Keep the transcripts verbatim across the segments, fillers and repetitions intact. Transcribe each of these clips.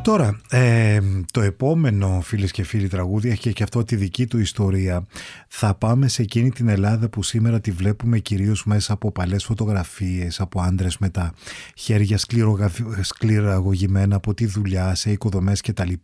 Τώρα, ε, το επόμενο, φίλες και φίλοι, τραγούδι έχει και αυτό τη δική του ιστορία. Θα πάμε σε εκείνη την Ελλάδα που σήμερα τη βλέπουμε κυρίως μέσα από παλές φωτογραφίες, από άντρες με τα χέρια σκληραγωγημένα από τη δουλειά, σε οικοδομές κτλ.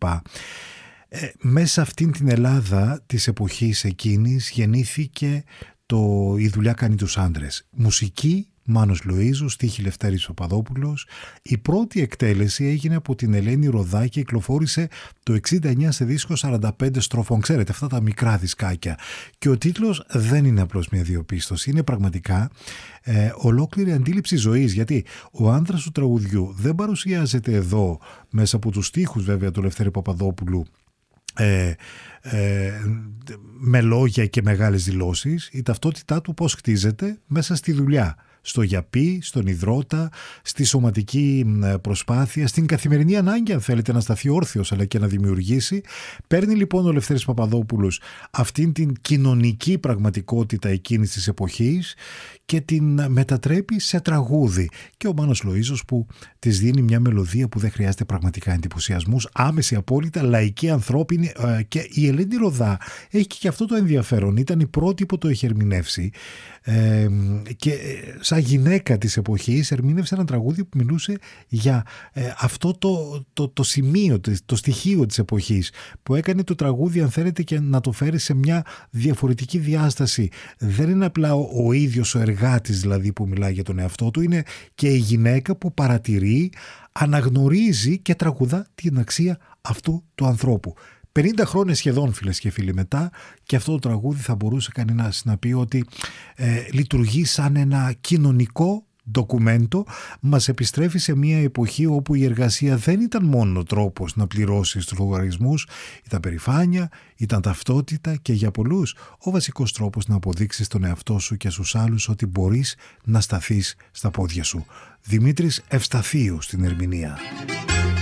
Ε, μέσα σε αυτήν την Ελλάδα της εποχής εκείνης γεννήθηκε το «Η δουλειά κάνει τους άντρες». Μουσική Μάνος Λοΐζος, στίχη Λευτέρης Παπαδόπουλος. Η πρώτη εκτέλεση έγινε από την Ελένη Ροδά και κυκλοφόρησε το εξήντα εννιά σε δίσκο σαράντα πέντε στροφών. Ξέρετε, αυτά τα μικρά δισκάκια. Και ο τίτλος δεν είναι απλώς μια διοπίστωση, είναι πραγματικά ε, ολόκληρη αντίληψη ζωής. Γιατί ο άνδρας του τραγουδιού δεν παρουσιάζεται εδώ μέσα από τους στίχους βέβαια του Λευτέρη Παπαδόπουλου Ε, ε, με λόγια και μεγάλες δηλώσεις. Η ταυτότητά του πώς χτίζεται μέσα στη δουλειά, στο γιαπί, στον υδρότα, στη σωματική προσπάθεια, στην καθημερινή ανάγκη, αν θέλετε, να σταθεί όρθιος αλλά και να δημιουργήσει. Παίρνει λοιπόν ο Λευτέρης Παπαδόπουλος αυτήν την κοινωνική πραγματικότητα εκείνης της εποχής και την μετατρέπει σε τραγούδι. Και ο Μάνος Λοΐζος που της δίνει μια μελωδία που δεν χρειάζεται πραγματικά εντυπωσιασμούς, άμεση, απόλυτα, λαϊκή, ανθρώπινη. Και η Ελένη Ροδά έχει και αυτό το ενδιαφέρον. Ήταν η πρώτη που το έχει ερμηνεύσει ε, και σαν γυναίκα της εποχής ερμήνευσε ένα τραγούδι που μιλούσε για ε, αυτό το, το, το σημείο, το στοιχείο της εποχής, που έκανε το τραγούδι, αν θέλετε, και να το φέρει σε μια διαφορετική διάσταση. Δεν είναι απλά ο, ο ίδιος ο εργάτης δηλαδή που μιλάει για τον εαυτό του, είναι και η γυναίκα που παρατηρεί, αναγνωρίζει και τραγουδά την αξία αυτού του ανθρώπου. πενήντα χρόνια σχεδόν, φίλες και φίλοι, μετά, και αυτό το τραγούδι θα μπορούσε κανένας να πει ότι ε, λειτουργεί σαν ένα κοινωνικό ντοκουμέντο. Μας επιστρέφει σε μια εποχή όπου η εργασία δεν ήταν μόνο τρόπος να πληρώσεις τους λογαριασμούς, ήταν περηφάνεια, ήταν ταυτότητα και για πολλούς ο βασικός τρόπος να αποδείξεις τον εαυτό σου και στους άλλους ότι μπορείς να σταθείς στα πόδια σου. Δημήτρης Ευσταθίου στην ερμηνεία.